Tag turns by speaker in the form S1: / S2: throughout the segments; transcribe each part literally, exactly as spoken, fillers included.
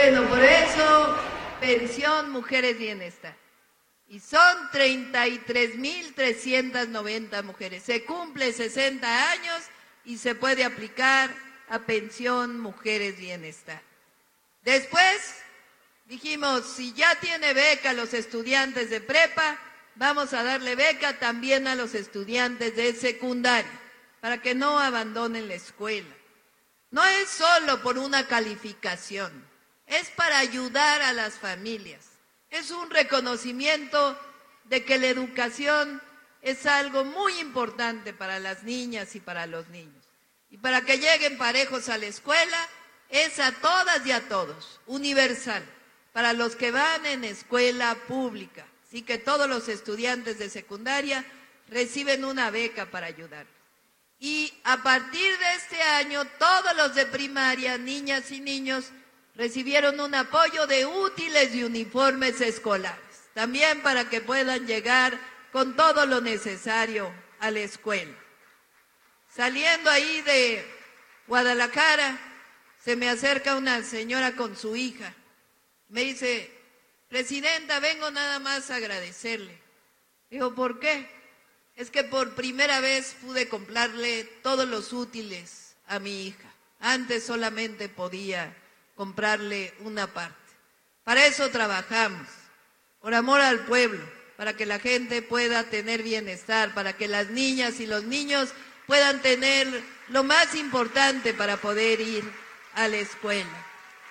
S1: Bueno, por eso, pensión Mujeres Bienestar. Y son treinta y tres mil trescientas noventa mujeres. Se cumple sesenta años y se puede aplicar a pensión Mujeres Bienestar. Después dijimos, si ya tiene beca los estudiantes de prepa, vamos a darle beca también a los estudiantes de secundaria, para que no abandonen la escuela. No es solo por una calificación, es para ayudar a las familias. Es un reconocimiento de que la educación es algo muy importante para las niñas y para los niños. Y para que lleguen parejos a la escuela, es a todas y a todos, universal, para los que van en escuela pública. Así que todos los estudiantes de secundaria reciben una beca para ayudarlos. Y a partir de este año, todos los de primaria, niñas y niños, recibieron un apoyo de útiles y uniformes escolares, también para que puedan llegar con todo lo necesario a la escuela. Saliendo ahí de Guadalajara, se me acerca una señora con su hija. Me dice, presidenta, vengo nada más a agradecerle. Digo, ¿por qué? Es que por primera vez pude comprarle todos los útiles a mi hija. Antes solamente podía comprarle una parte. Para eso trabajamos, por amor al pueblo, para que la gente pueda tener bienestar, para que las niñas y los niños puedan tener lo más importante para poder ir a la escuela.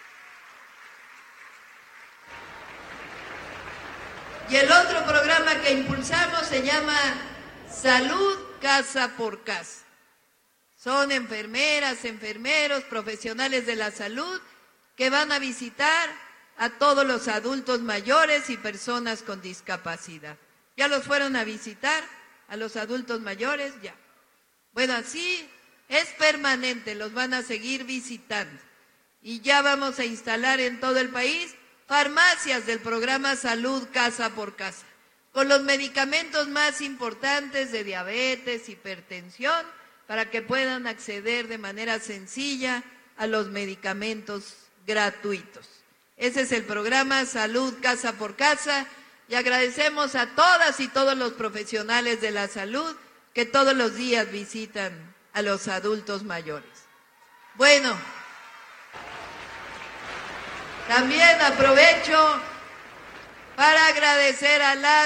S1: Y el otro programa que impulsamos se llama Salud Casa por Casa. Son enfermeras, enfermeros, profesionales de la salud que van a visitar a todos los adultos mayores y personas con discapacidad. ¿Ya los fueron a visitar a los adultos mayores? Ya. Bueno, así es permanente, los van a seguir visitando. Y ya vamos a instalar en todo el país farmacias del programa Salud Casa por Casa, con los medicamentos más importantes de diabetes, hipertensión, para que puedan acceder de manera sencilla a los medicamentos gratuitos. Ese es el programa Salud Casa por Casa y agradecemos a todas y todos los profesionales de la salud que todos los días visitan a los adultos mayores. Bueno, también aprovecho para agradecer a las